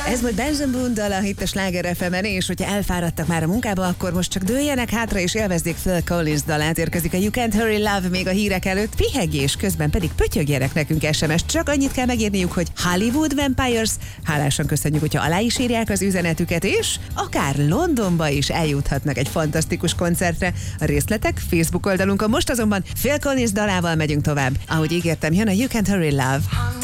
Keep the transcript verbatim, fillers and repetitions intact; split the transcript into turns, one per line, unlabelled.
Ez volt Benjamin Boone dala itt a Sláger ef emen, és hogyha elfáradtak már a munkába, akkor most csak dőljenek hátra és élvezzék Phil Collins dalát. Érkezik a You Can't Hurry Love még a hírek előtt, pihegés közben pedig pötyögjenek nekünk es em es. Csak annyit kell megírniuk, hogy Hollywood Vampires. Hálásan köszönjük, hogyha alá is írják az üzenetüket, és akár Londonba is eljuthatnak egy fantasztikus koncertre. A részletek Facebook oldalunkon. Most azonban Phil Collins dalával megyünk tovább. Ahogy ígértem, jön a You Can't Hurry Love.